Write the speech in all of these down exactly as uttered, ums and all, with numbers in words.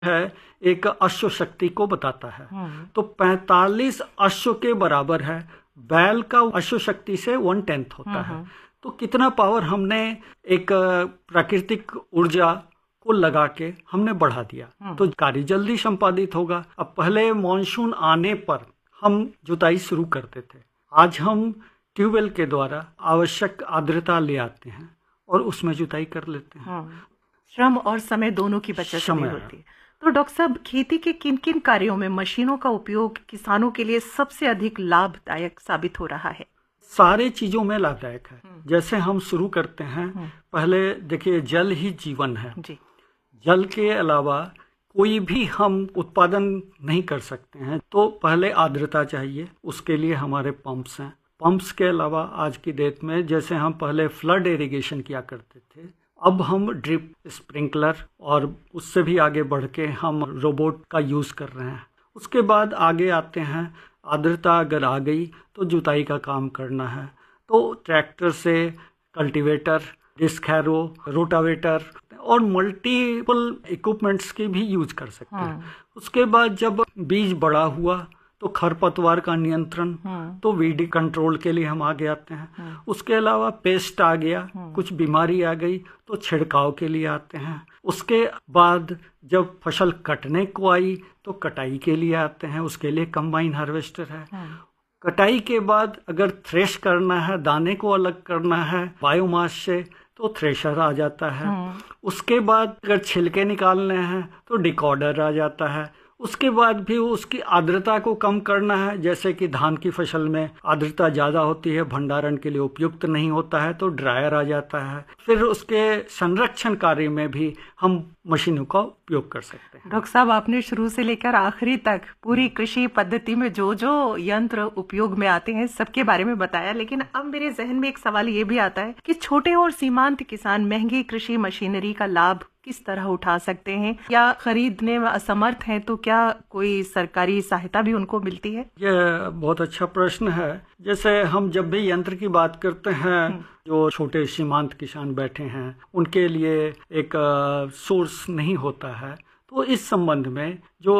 है एक अश्व शक्ति को बताता है। तो पैंतालीस अश्व के बराबर है। बैल का अश्व शक्ति से वन टेंथ होता है। तो कितना पावर हमने एक प्राकृतिक ऊर्जा को लगा के हमने बढ़ा दिया, तो कार्य जल्दी संपादित होगा। अब पहले मॉनसून आने पर हम जुताई शुरू करते थे, आज हम ट्यूबवेल के द्वारा आवश्यक आर्द्रता ले आते हैं और उसमें जुताई कर लेते हैं। श्रम और समय दोनों की बचत होती है। तो डॉक्टर साहब, खेती के किन किन कार्यों में मशीनों का उपयोग किसानों के लिए सबसे अधिक लाभदायक साबित हो रहा है? सारे चीजों में लाभदायक है। जैसे हम शुरू करते हैं, पहले देखिए, जल ही जीवन है जी। जल के अलावा कोई भी हम उत्पादन नहीं कर सकते हैं। तो पहले आर्द्रता चाहिए, उसके लिए हमारे पंप्स हैं। पंप्स के अलावा आज की डेट में, जैसे हम पहले फ्लड इरिगेशन किया करते थे, अब हम ड्रिप स्प्रिंकलर और उससे भी आगे बढ़ के हम रोबोट का यूज़ कर रहे हैं। उसके बाद आगे आते हैं, आर्द्रता अगर आ गई तो जुताई का काम करना है, तो ट्रैक्टर से कल्टीवेटर, डिस्क हैरो, रोटावेटर और मल्टीपल इक्विपमेंट्स के भी यूज कर सकते हैं। उसके बाद जब बीज बड़ा हुआ तो खरपतवार का नियंत्रण, तो वीडी कंट्रोल के लिए हम आगे आते हैं। उसके अलावा पेस्ट आ गया, कुछ बीमारी आ गई तो छिड़काव के लिए आते हैं। उसके बाद जब फसल कटने को आई तो कटाई के लिए आते हैं, उसके लिए कंबाइन हार्वेस्टर है। कटाई के बाद अगर थ्रेश करना है, दाने को अलग करना है बायोमास से, तो थ्रेशर आ जाता है। उसके बाद अगर छिलके निकालने हैं तो डिकॉर्डर आ जाता है। उसके बाद भी उसकी आर्द्रता को कम करना है, जैसे कि धान की फसल में आर्द्रता ज़्यादा होती है, भंडारण के लिए उपयुक्त नहीं होता है, तो ड्रायर आ जाता है। फिर उसके संरक्षण कार्य में भी हम मशीनों का उपयोग कर सकते हैं। डॉक्टर साहब, आपने शुरू से लेकर आखिरी तक पूरी कृषि पद्धति में जो जो यंत्र उपयोग में आते हैं सबके बारे में बताया, लेकिन अब मेरे जहन में एक सवाल ये भी आता है कि छोटे और सीमांत किसान महंगी कृषि मशीनरी का लाभ किस तरह उठा सकते हैं, या खरीदने में असमर्थ हैं तो क्या कोई सरकारी सहायता भी उनको मिलती है? यह बहुत अच्छा प्रश्न है। जैसे हम जब भी यंत्र की बात करते हैं, जो छोटे सीमांत किसान बैठे हैं उनके लिए एक सोर्स नहीं होता है, तो इस संबंध में जो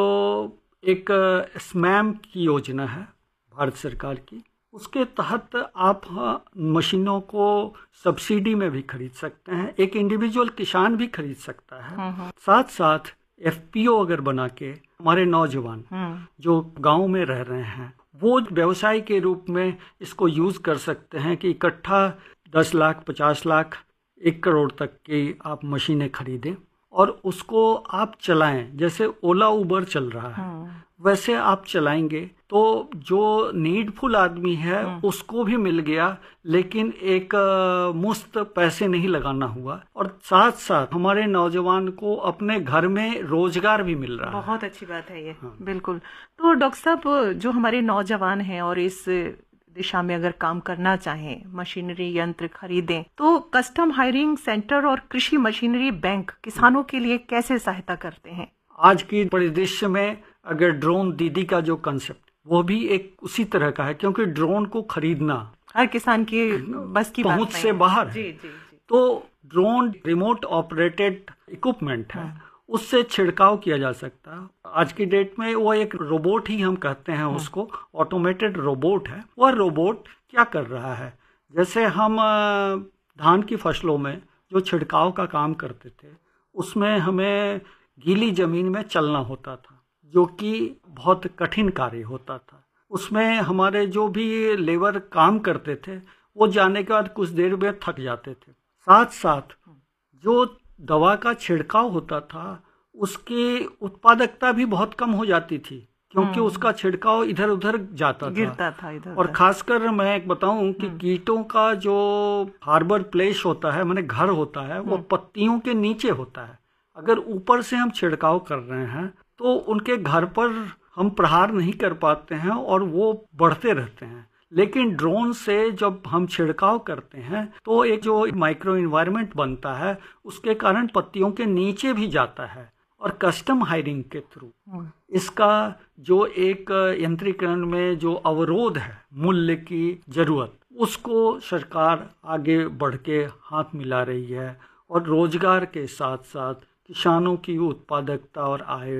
एक स्मैम की योजना है भारत सरकार की, उसके तहत आप मशीनों को सब्सिडी में भी खरीद सकते हैं। एक इंडिविजुअल किसान भी खरीद सकता है। साथ साथ एफपीओ अगर बना के हमारे नौजवान जो गांव में रह रहे हैं, वो व्यवसाय के रूप में इसको यूज कर सकते हैं कि इकट्ठा दस लाख, पचास लाख, एक करोड़ तक की आप मशीनें खरीदें और उसको आप चलाएं। जैसे ओला उबर चल रहा है, वैसे आप चलाएंगे तो जो नीडफुल आदमी है उसको भी मिल गया, लेकिन एक मुफ्त पैसे नहीं लगाना हुआ, और साथ साथ हमारे नौजवान को अपने घर में रोजगार भी मिल रहा है। बहुत अच्छी बात है ये। हाँ। बिल्कुल। तो डॉक्टर साहब, जो हमारे नौजवान हैं और इस दिशा में अगर काम करना चाहें, मशीनरी यंत्र खरीदें, तो कस्टम हायरिंग सेंटर और कृषि मशीनरी बैंक किसानों के लिए कैसे सहायता करते हैं? आज की परिदृश्य में अगर ड्रोन दीदी का जो कंसेप्ट, वो भी एक उसी तरह का है, क्योंकि ड्रोन को खरीदना हर किसान की बस की पहुंच बात से बाहर है। जी, जी, जी। तो ड्रोन रिमोट ऑपरेटेड इक्विपमेंट है, उससे छिड़काव किया जा सकता है। आज की डेट में वो एक रोबोट ही हम कहते हैं उसको, ऑटोमेटेड रोबोट है। वह रोबोट क्या कर रहा है, जैसे हम धान की फसलों में जो छिड़काव का काम करते थे, उसमें हमें गीली जमीन में चलना होता था, जो कि बहुत कठिन कार्य होता था। उसमें हमारे जो भी लेबर काम करते थे, वो जाने के बाद कुछ देर में थक जाते थे। साथ साथ जो दवा का छिड़काव होता था, उसकी उत्पादकता भी बहुत कम हो जाती थी, क्योंकि उसका छिड़काव इधर उधर जाता था, गिरता था इधर। और खासकर मैं एक बताऊं कि कीटों का जो हार्बर प्लेस होता है, माने घर होता है, वो पत्तियों के नीचे होता है। अगर ऊपर से हम छिड़काव कर रहे हैं तो उनके घर पर हम प्रहार नहीं कर पाते हैं और वो बढ़ते रहते हैं। लेकिन ड्रोन से जब हम छिड़काव करते हैं तो एक जो माइक्रो इन्वायरमेंट बनता है, उसके कारण पत्तियों के नीचे भी जाता है। और कस्टम हायरिंग के थ्रू इसका जो एक यंत्रीकरण में जो अवरोध है, मूल्य की जरूरत, उसको सरकार आगे बढ़ के हाथ मिला रही है, और रोजगार के साथ साथ किसानों की उत्पादकता और आय